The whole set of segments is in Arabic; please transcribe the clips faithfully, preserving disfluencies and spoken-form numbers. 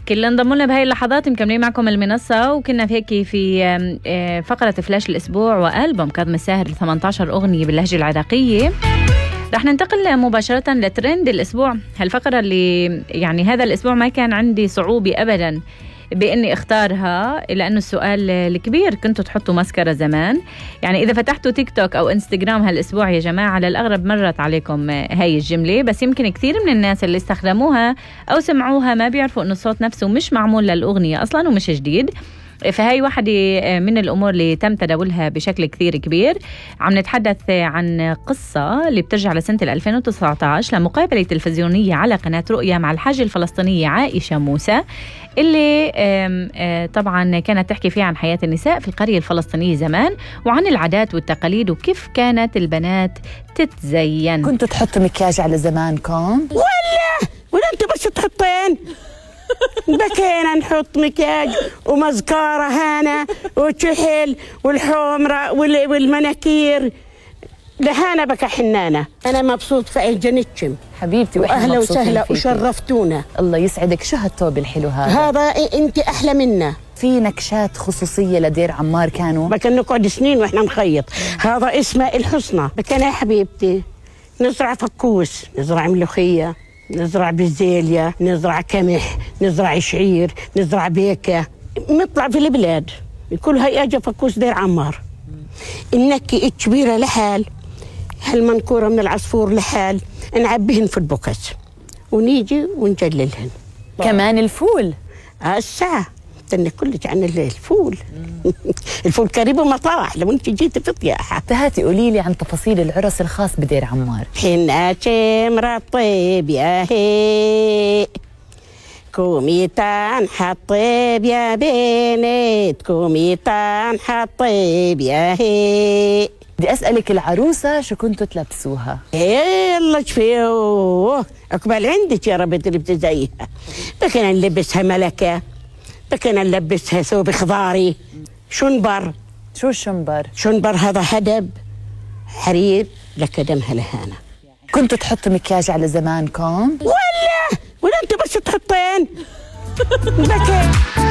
كل انضموا لنا بهاي اللحظات مكملين معكم المنصة، وكنا في هيك في فقرة فلاش الأسبوع وألبوم كاظم الساهر ثمانية عشر أغنية باللهجة العراقية. رح ننتقل مباشرة لترند الأسبوع، هالفقرة اللي يعني هذا الأسبوع ما كان عندي صعوبة أبداً بإني اختارها، لأنه السؤال الكبير كنتوا تحطوا ماسكارا زمان. يعني إذا فتحتوا تيك توك أو إنستغرام هالأسبوع يا جماعة على الأغلب مرت عليكم هاي الجملة، بس يمكن كثير من الناس اللي استخدموها أو سمعوها ما بيعرفوا إنه الصوت نفسه مش معمول للأغنية أصلاً ومش جديد. فهي واحدة من الأمور اللي تم تداولها بشكل كثير كبير. عم نتحدث عن قصة اللي بترجع لسنة ألفين وتسعة عشر لمقابلة تلفزيونية على قناة رؤيا مع الحاجة الفلسطينية عائشة موسى، اللي طبعا كانت تحكي فيها عن حياة النساء في القرية الفلسطينية زمان، وعن العادات والتقاليد وكيف كانت البنات تتزين. كنتوا تحطوا مكياج على زمانكم؟ ولا ولا انتوا بس تحطين؟ بكينا نحط مكياج ومزكارة هانا وشحل والحمرة والمناكير لهانا بكى حنانة. أنا مبسوط في أي جنتشم حبيبتي، وأهلا وسهلا وشرفتونا. الله يسعدك. شو هالثوب الحلو هذا؟ هذا أنت أحلى منا. في نكشات خصوصية لدير عمار كانوا؟ بكن نقعد سنين وإحنا نخيط. هذا اسمه الحسنى. بكن يا حبيبتي نزرع فكوس، نزرع ملوخية، نزرع بزيليا، نزرع كمح، نزرع شعير، نزرع بيكة، نطلع في البلاد كل هاي اجى فكوس دير عمار. النكي الكبيرة لحال، هالمنكورة من العصفور لحال، نعبيهن في البوكس ونيجي ونجللهن. كمان الفول الساعة تني كلش عن الفول. الفول قريب ومطاح لو انت جيتي في طياحة. فهاتي قولي لي عن تفاصيل العرس الخاص بدير عمار. حنا شمرة طيب يا هي، كوميتان حطيب يا بنت، كوميتان حطيب يا هي. بدي أسألك العروسة شو كنتوا تلبسوها؟ يلا شفيوه أقبل عندك يا ربي اللي بتزيها. بكنا نلبسها ملكة، بكنا نلبسها ثوب خضاري، شنبر. شو الشنبر؟ شنبر هذا هدب حرير لكدمها لهانا. كنتوا تحطوا مكياج على زمانكم؟ ولا ولا انتوا بس تحطين؟ بكي.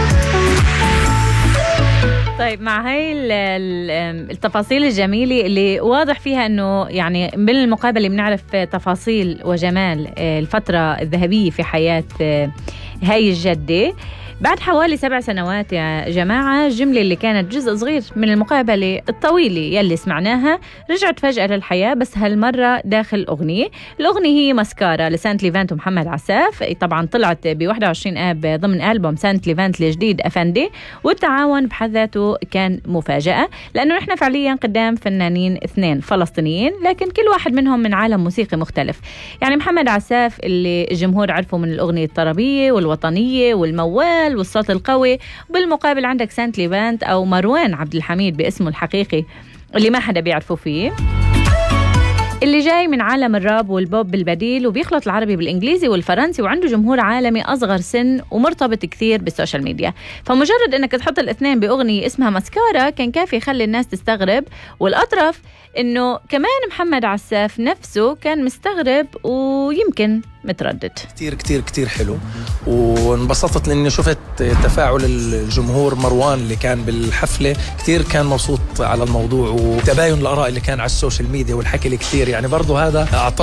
طيب مع هاي التفاصيل الجميلة اللي واضح فيها أنه يعني بالمقابلة بنعرف تفاصيل وجمال الفترة الذهبية في حياة هاي الجدة، بعد حوالي سبع سنوات يا جماعة الجملة اللي كانت جزء صغير من المقابلة الطويلة يلي سمعناها رجعت فجأة للحياة، بس هالمرة داخل أغنية. الأغنية هي ماسكارا لسانت ليفانت ومحمد عساف، طبعا طلعت ب واحد وعشرين آب ضمن ألبوم سانت ليفانت الجديد أفندي، والتعاون بحد ذاته كان مفاجأة لأنه نحن فعليا قدام فنانين اثنين فلسطينيين، لكن كل واحد منهم من عالم موسيقي مختلف. يعني محمد عساف اللي الجمهور عرفه من الأغنية الطربية والوطنية والموال والصوت القوي، بالمقابل عندك سانت ليفانت أو مروان عبد الحميد باسمه الحقيقي اللي ما حدا بيعرفه فيه، اللي جاي من عالم الراب والبوب بالبديل وبيخلط العربي بالإنجليزي والفرنسي، وعنده جمهور عالمي أصغر سن ومرتبط كثير بالسوشيال ميديا. فمجرد أنك تحط الاثنين بأغنية اسمها ماسكارا كان كافي يخلي الناس تستغرب، والأطرف أنه كمان محمد عساف نفسه كان مستغرب ويمكن متردد. كتير كتير كتير حلو، وانبسطت لأني شفت تفاعل الجمهور. مروان اللي كان بالحفلة كتير كان مبسوط على الموضوع، وتباين الآراء اللي كان على السوشيال ميديا والحكي اللي كتير يعني برضو هذا